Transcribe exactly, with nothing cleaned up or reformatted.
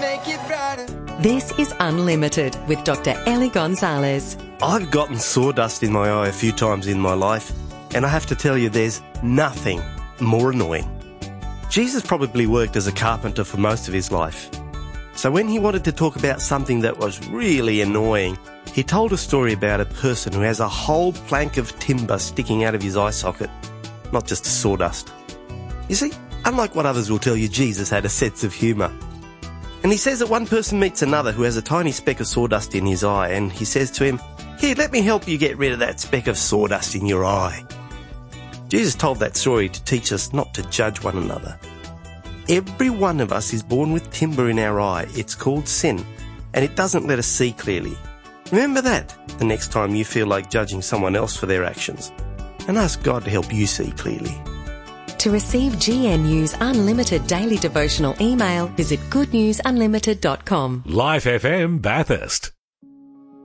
make it brighter. This is Unlimited with Doctor Ellie Gonzalez. I've gotten sawdust in my eye a few times in my life, and I have to tell you there's nothing more annoying. Jesus probably worked as a carpenter for most of his life. So when he wanted to talk about something that was really annoying, he told a story about a person who has a whole plank of timber sticking out of his eye socket, not just sawdust. You see, unlike what others will tell you, Jesus had a sense of humour. And he says that one person meets another who has a tiny speck of sawdust in his eye, and he says to him, "Here, let me help you get rid of that speck of sawdust in your eye." Jesus told that story to teach us not to judge one another. Every one of us is born with timber in our eye. It's called sin, and it doesn't let us see clearly. Remember that the next time you feel like judging someone else for their actions, and ask God to help you see clearly. To receive G N U's unlimited daily devotional email, visit good news unlimited dot com. Life F M Bathurst.